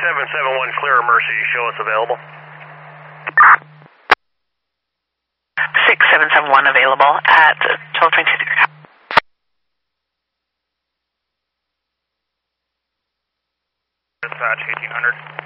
6771 clear Mercy, show us available. 6771 available at 1222. Dispatch 1800.